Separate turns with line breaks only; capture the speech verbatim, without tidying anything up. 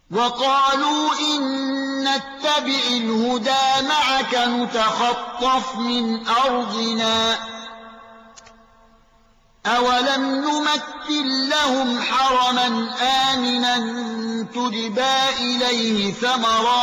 وقالوا إن نتبع الهدى معك نتخطف من أرضنا أولم نمكن لهم حرما آمنا تجبى إليه ثمرات